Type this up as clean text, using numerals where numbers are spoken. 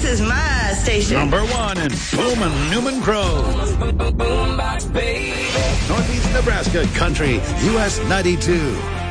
is my station. Number one in Bowman Newman Grove. Northeast Nebraska Country, US 92.